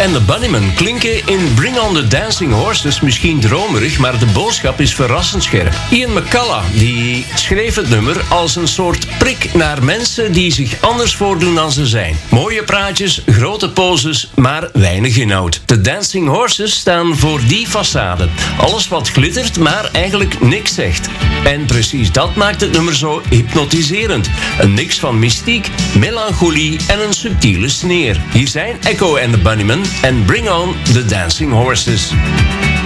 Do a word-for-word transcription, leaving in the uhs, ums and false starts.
en the Bunnymen klinken in Bring on the Dancing Horses misschien dromerig, maar de boodschap is verrassend scherp. Ian McCulloch die schreef het nummer als een soort prik naar mensen die zich anders voordoen dan ze zijn. Mooie praatjes, grote poses, maar weinig inhoud. De Dancing Horses staan voor die façade. Alles wat glittert, maar eigenlijk niks zegt. En precies dat maakt het nummer zo hypnotiserend. Een mix van mystiek, melancholie en een subtiele sneer. Hier zijn Echo and the Bunnymen en Bring on the Dancing Horses.